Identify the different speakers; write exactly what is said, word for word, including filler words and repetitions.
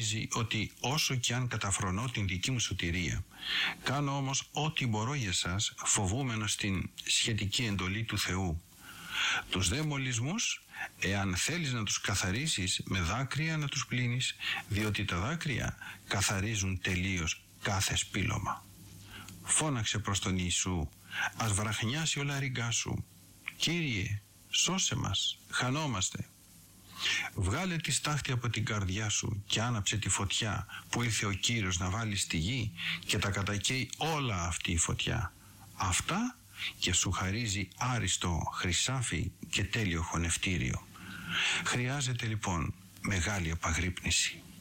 Speaker 1: νομίζει ότι όσο κι αν καταφρονώ την δική μου σωτηρία, κάνω όμως ό,τι μπορώ για σας, φοβούμενος την σχετική εντολή του Θεού. Τους δε μολυσμούς, εάν θέλεις να τους καθαρίσεις, με δάκρυα να τους πλύνεις, διότι τα δάκρυα καθαρίζουν τελείως κάθε σπήλωμα. Φώναξε προς τον Ιησού, ας βραχνιάσει ο λαριγκάς σου. Κύριε, σώσε μας, χανόμαστε. Βγάλε τη στάχτη από την καρδιά σου και άναψε τη φωτιά που ήρθε ο Κύριος να βάλει στη γη και τα κατακαίει όλα αυτή η φωτιά. Αυτά και σου χαρίζει άριστο χρυσάφι και τέλειο χωνευτήριο. Χρειάζεται λοιπόν μεγάλη επαγρύπνηση.